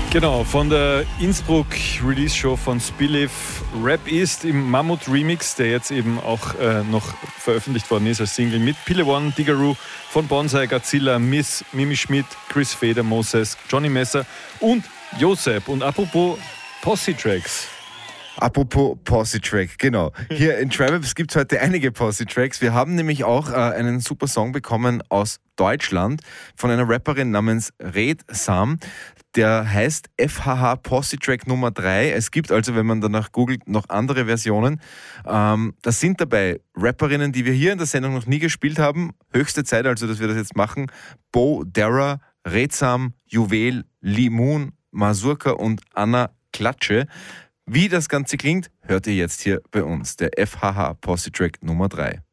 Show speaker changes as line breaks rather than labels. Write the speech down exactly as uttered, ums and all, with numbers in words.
Genau, von der Innsbruck Release Show von Spiliff. Rap ist im Mammut Remix, der jetzt eben auch äh, noch veröffentlicht worden ist als Single mit Pille One, Diggaroo, von Bonsai, Godzilla, Miss, Mimi Schmidt, Chris Feder, Moses, Johnny Messer und Josep. Und apropos Posse Tracks.
Apropos Posse Track, genau. Hier in Travels gibt es heute einige Posse Tracks. Wir haben nämlich auch äh, einen super Song bekommen aus Deutschland von einer Rapperin namens Red Sam. Der heißt F H H Posse Track Nummer drei. Es gibt also, wenn man danach googelt, noch andere Versionen. Ähm, das sind dabei Rapperinnen, die wir hier in der Sendung noch nie gespielt haben. Höchste Zeit also, dass wir das jetzt machen. Bo Derra, Red Sam, Juwel, Lee Moon, Mazurka und Anna Klatsche. Wie das Ganze klingt, hört ihr jetzt hier bei uns. Der F H H Posse Track Nummer drei.